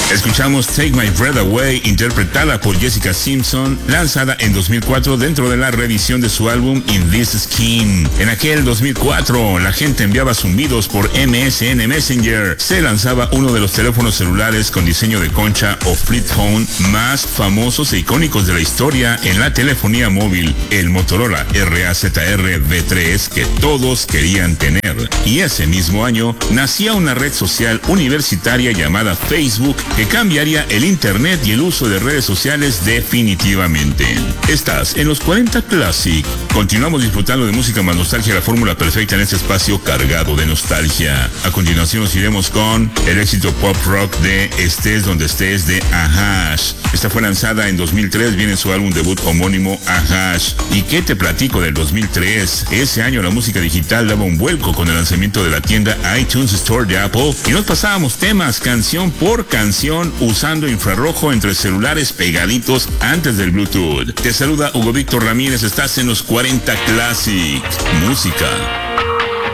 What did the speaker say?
Escuchamos Take My Breath Away, interpretada por Jessica Simpson, lanzada en 2004 dentro de la reedición de su álbum In This Skin. En aquel 2004, la gente enviaba zumbidos por MSN Messenger. Se lanzaba uno de los teléfonos celulares con diseño de concha o flip phone más famosos e icónicos de la historia en la telefonía móvil, el Motorola RAZR V3, que todos querían tener. Y ese mismo año nacía una red social universitaria llamada Facebook, que cambiaría el internet y el uso de redes sociales definitivamente. Estás en los 40 Classic. Continuamos disfrutando de música más nostalgia, la fórmula perfecta en este espacio cargado de nostalgia. A continuación nos iremos con el éxito pop rock de Estés Donde Estés de Ahash. Esta fue lanzada en 2003, viene en su álbum debut homónimo Ahash. ¿Y qué te platico del 2003? Ese año la música digital daba un vuelco con el lanzamiento de la tienda iTunes Store de Apple y nos pasábamos temas canción por canción usando infrarrojo entre celulares pegaditos antes del Bluetooth. Te saluda Hugo Víctor Ramírez, estás en los 40 Classic. Música